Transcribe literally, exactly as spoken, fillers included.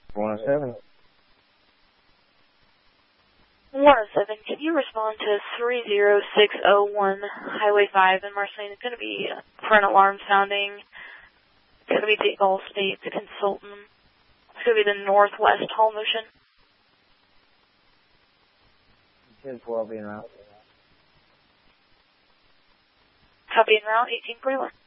one oh seven. one oh seven, can you respond to three zero six oh one Highway five in Marceline? It's going to be for an alarm sounding. It's going to be the Allstate consultant. It's going to be the Northwest Hall Motion. ten twelve en route. Copy en route, eighteen forty-one.